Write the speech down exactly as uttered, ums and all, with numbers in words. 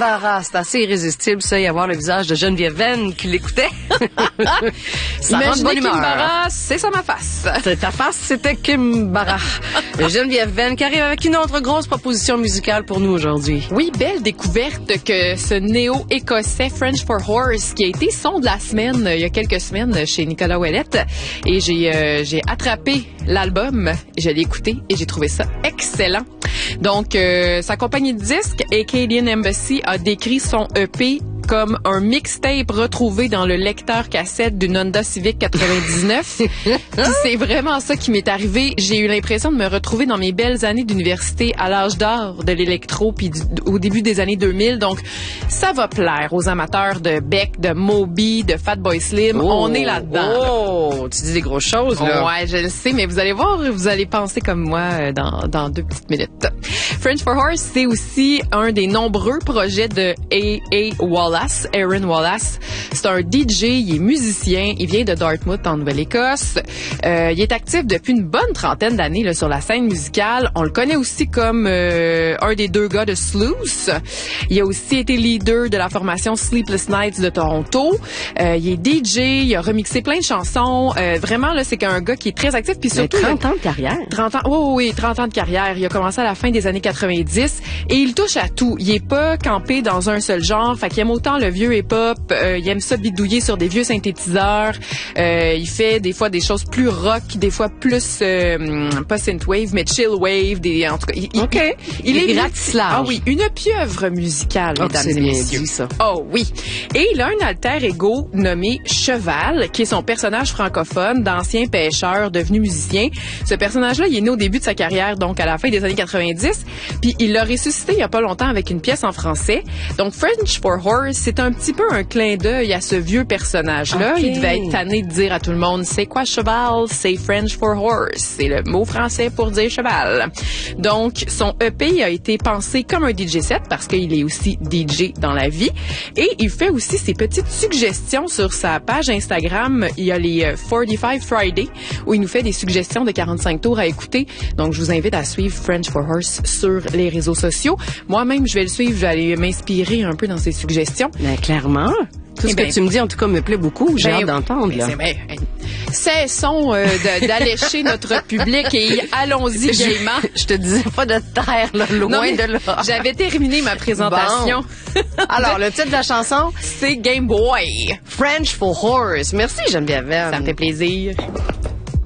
Kimbara, c'est assez irrésistible, ça, y avoir le visage de Geneviève Venn qui l'écoutait. Ça rend de bonne humeur. Kimbara, c'est ça ma face. C'est ta face, c'était Kimbara. Geneviève Venn qui arrive avec une autre grosse proposition musicale pour nous aujourd'hui. Oui, belle découverte que ce néo-écossais French for Horse qui a été son de la semaine il y a quelques semaines chez Nicolas Ouellette. Et j'ai euh, j'ai attrapé l'album, je l'ai écouté et j'ai trouvé ça excellent. Donc, euh, sa compagnie de disques, Acadian Embassy, a décrit son E P comme un mixtape retrouvé dans le lecteur cassette d'une Honda Civic quatre-vingt-dix-neuf. C'est vraiment ça qui m'est arrivé. J'ai eu l'impression de me retrouver dans mes belles années d'université à l'âge d'or de l'électro puis du, au début des années deux mille. Donc, ça va plaire aux amateurs de Beck, de Moby, de Fatboy Slim. Oh, on est là-dedans. Oh, tu dis des grosses choses, là. Ouais, je le sais, mais vous allez voir, vous allez penser comme moi dans, dans deux petites minutes. French for Horse, c'est aussi un des nombreux projets de A A Wallace, Aaron Wallace. C'est un D J, il est musicien, il vient de Dartmouth en Nouvelle-Écosse. Euh, il est actif depuis une bonne trentaine d'années là, sur la scène musicale. On le connaît aussi comme euh, un des deux gars de Sluice. Il a aussi été leader de la formation Sleepless Nights de Toronto. Euh, il est D J, il a remixé plein de chansons. Euh, vraiment, là, c'est qu'un gars qui est très actif. Puis surtout, trente ans de carrière. trente ans, oui, oui, oui, trente ans de carrière. Il a commencé à la fin des années quatre-vingt-dix et il touche à tout. Il est pas campé dans un seul genre. Fait qu'il aime autant le vieux hip-hop, euh, il aime ça bidouiller sur des vieux synthétiseurs. Euh, il fait des fois des choses plus rock, des fois plus euh, pas synthwave, mais chillwave. Des, en tout cas, il, OK. Il, il, il est ratisse large. Ah oui, une pieuvre musicale, oh, mesdames et messieurs. Dit, ça. Oh oui. Et il a un alter ego nommé Cheval, qui est son personnage francophone d'ancien pêcheur devenu musicien. Ce personnage-là, il est né au début de sa carrière, donc à la fin des années quatre-vingt-dix, puis il l'a ressuscité il y a pas longtemps avec une pièce en français. Donc French for Horse, c'est un petit peu un clin d'œil à ce vieux personnage-là. Okay. Il devait être tanné de dire à tout le monde, c'est quoi cheval? C'est French for Horse. C'est le mot français pour dire cheval. Donc, son E P a été pensé comme un D J set parce qu'il est aussi D J dans la vie. Et il fait aussi ses petites suggestions sur sa page Instagram. Il y a les quarante-cinq Friday où il nous fait des suggestions de quarante-cinq tours à écouter. Donc, je vous invite à suivre French for Horse sur les réseaux sociaux. Moi-même, je vais le suivre. Je vais aller m'inspirer un peu dans ses suggestions. Ben, clairement. Tout eh ce ben, que tu me dis, en tout cas, me plaît beaucoup. J'ai ben, hâte d'entendre, là. Ben, cessons euh, de, d'allécher notre public et Je, allons-y gaiement. je te disais pas de taire, là, loin Non, de là. J'avais terminé ma présentation. Bon. Alors, le titre de la chanson? C'est Game Boy. French for Horse. Merci, Geneviève. Ça me fait plaisir.